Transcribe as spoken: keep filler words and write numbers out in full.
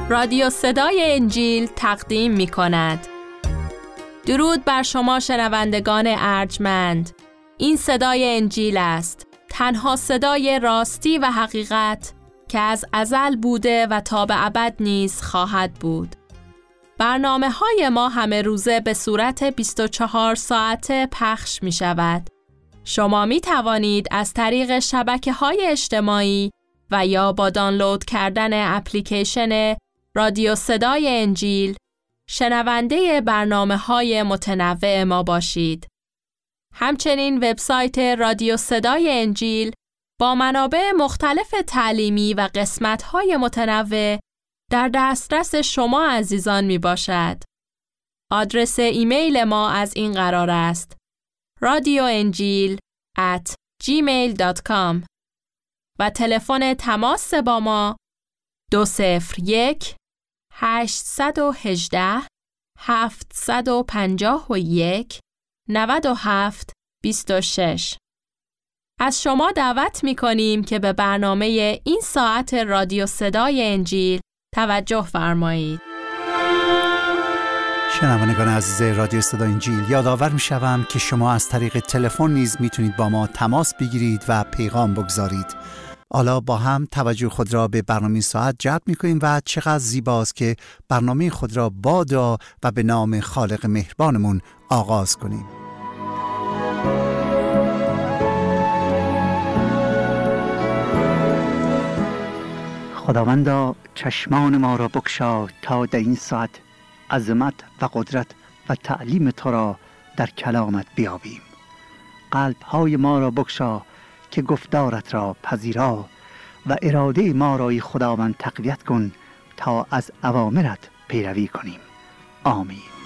رادیو صدای انجیل تقدیم می کند. درود بر شما شنوندگان ارجمند. این صدای انجیل است، تنها صدای راستی و حقیقت که از ازل بوده و تا به ابد نیز خواهد بود. برنامه های ما همه روزه به صورت بیست و چهار ساعته پخش می شود. شما می توانید از طریق شبکه های اجتماعی و یا با دانلود کردن اپلیکیشن رادیو صدای انجیل شنونده برنامه های متنوع ما باشید. همچنین وبسایت رادیو صدای انجیل با منابع مختلف تعلیمی و قسمت های متنوع در دسترس شما عزیزان می باشد. آدرس ایمیل ما از این قرار است: رادیو انجیل ات جیمیل دات کام و تلفن تماس با ما دو صفر یک هشت یک هشت هفت پنج یک نه هفت دو شش. از شما دعوت می کنیم که به برنامه این ساعت رادیو صدای انجیل توجه فرمایید. شنوندگان عزیز رادیو صدای انجیل، یادآور می شوم که شما از طریق تلفن نیز می تونید با ما تماس بگیرید و پیغام بگذارید. حالا با هم توجه خود را به برنامه ساعت جلب می کنیم و چقدر زیباست که برنامه خود را با دعا و به نام خالق مهربانمون آغاز کنیم. خداوندا، چشمان ما را بگشا تا در این ساعت عظمت و قدرت و تعلیم تو را در کلامت بیابیم. قلب‌های ما را بگشا که گفتارت را پذیرا و اراده ما را ای خداوند تقویت کن تا از اوامرت پیروی کنیم. آمین.